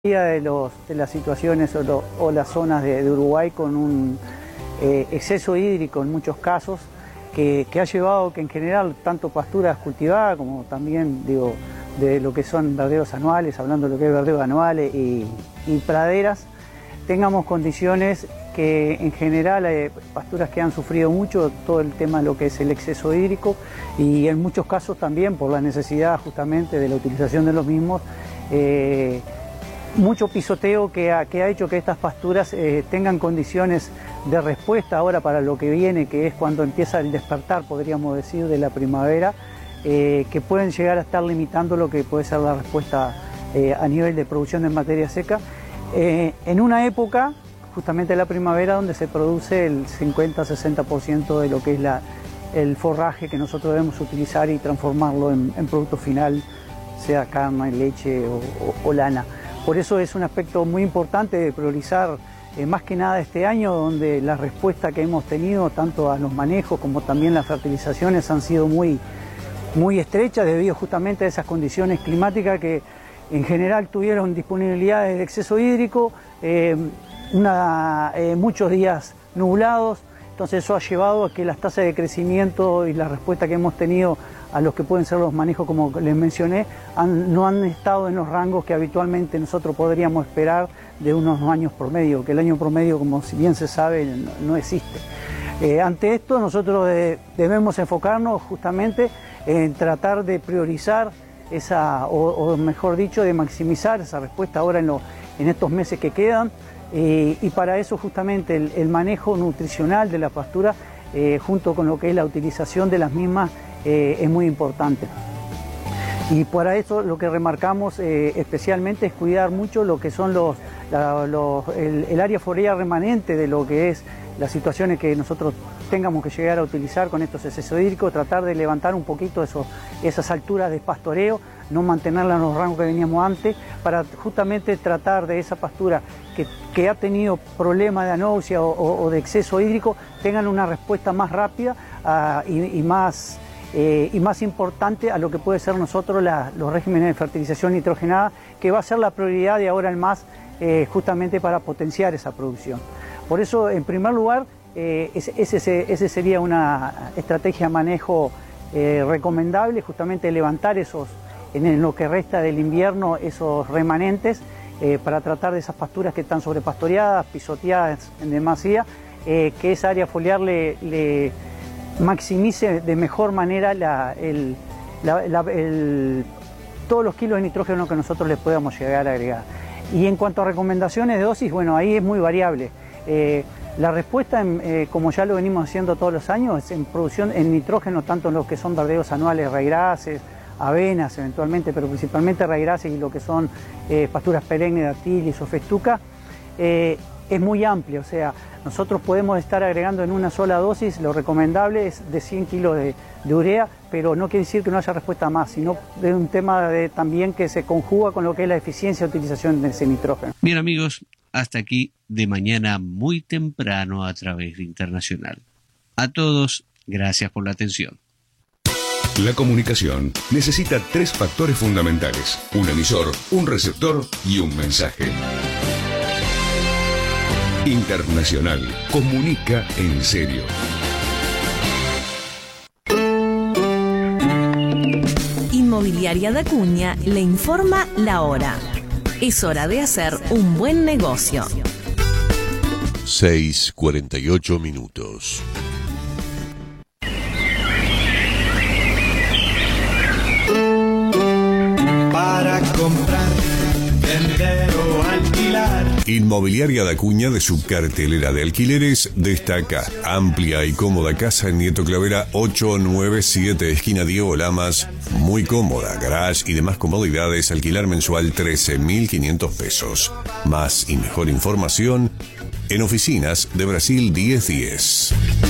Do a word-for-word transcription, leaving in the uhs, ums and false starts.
De, los, de las situaciones o, lo, o las zonas de, de Uruguay con un eh, exceso hídrico en muchos casos que, que ha llevado que en general tanto pasturas cultivadas como también digo de lo que son verdeos anuales, hablando de lo que es verdeos anuales y, y praderas, tengamos condiciones que en general hay pasturas que han sufrido mucho todo el tema de lo que es el exceso hídrico y en muchos casos también por la necesidad justamente de la utilización de los mismos. Eh, Mucho pisoteo que ha, que ha hecho que estas pasturas eh, tengan condiciones de respuesta ahora para lo que viene, que es cuando empieza el despertar, podríamos decir, de la primavera, eh, que pueden llegar a estar limitando lo que puede ser la respuesta eh, a nivel de producción de materia seca. Eh, en una época, justamente la primavera, donde se produce el cincuenta a sesenta por ciento de lo que es la, el forraje que nosotros debemos utilizar y transformarlo en, en producto final, sea carne, leche o, o, o lana. Por eso es un aspecto muy importante de priorizar eh, más que nada este año, donde la respuesta que hemos tenido tanto a los manejos como también las fertilizaciones han sido muy, muy estrechas debido justamente a esas condiciones climáticas que en general tuvieron disponibilidad de exceso hídrico, eh, una, eh, muchos días nublados. Entonces eso ha llevado a que las tasas de crecimiento y la respuesta que hemos tenido a los que pueden ser los manejos, como les mencioné, han, no han estado en los rangos que habitualmente nosotros podríamos esperar de unos años promedio, que el año promedio, como bien se sabe, no, no existe. Eh, ante esto nosotros de, debemos enfocarnos justamente en tratar de priorizar esa, o, o mejor dicho, de maximizar esa respuesta ahora en, lo, en estos meses que quedan. Eh, y para eso justamente el, el manejo nutricional de la pastura, eh, junto con lo que es la utilización de las mismas, eh, es muy importante. Y para eso lo que remarcamos eh, especialmente es cuidar mucho lo que son los, la, los el, el área forestal remanente de lo que es las situaciones que nosotros tengamos que llegar a utilizar con estos excesos hídricos, tratar de levantar un poquito eso, esas alturas de pastoreo, no mantenerla en los rangos que veníamos antes, para justamente tratar de esa pastura que, que ha tenido problemas de anoxia o, o, o de exceso hídrico, tengan una respuesta más rápida uh, y, y, más, eh, y más importante a lo que puede ser nosotros la, los regímenes de fertilización nitrogenada, que va a ser la prioridad de ahora en más, eh, justamente para potenciar esa producción. Por eso, en primer lugar, eh, ese, ese, ese sería una estrategia de manejo eh, recomendable, justamente levantar esos, en lo que resta del invierno, esos remanentes eh, para tratar de esas pasturas que están sobrepastoreadas, pisoteadas en demasía, eh, que esa área foliar le, le maximice de mejor manera la, el, la, la, el, todos los kilos de nitrógeno que nosotros les podamos llegar a agregar. Y en cuanto a recomendaciones de dosis, bueno, ahí es muy variable. Eh, la respuesta, en, eh, como ya lo venimos haciendo todos los años, es en producción en nitrógeno, tanto en los que son verdeos anuales, raíces, avenas eventualmente, pero principalmente raíces y lo que son eh, pasturas perennes, dactilis o festuca, eh, es muy amplio. O sea, nosotros podemos estar agregando en una sola dosis, lo recomendable es de cien kilos de, de urea, pero no quiere decir que no haya respuesta más, sino de un tema de, también que se conjuga con lo que es la eficiencia de utilización de ese nitrógeno. Bien, amigos, hasta aquí de mañana muy temprano a través de Internacional. A todos, gracias por la atención. La comunicación necesita tres factores fundamentales: un emisor, un receptor y un mensaje. Internacional comunica en serio. Inmobiliaria da Cunha le informa la hora. Es hora de hacer un buen negocio. seis cuarenta y ocho minutos. Para comprar, vender o alquilar. Inmobiliaria da Cunha, de su cartelera de alquileres, destaca amplia y cómoda casa en Nieto Clavera ocho nueve siete, esquina Diego Lamas. Muy cómoda, garage y demás comodidades. Alquilar mensual trece mil quinientos pesos. Más y mejor información en Oficinas de Brasil diez diez.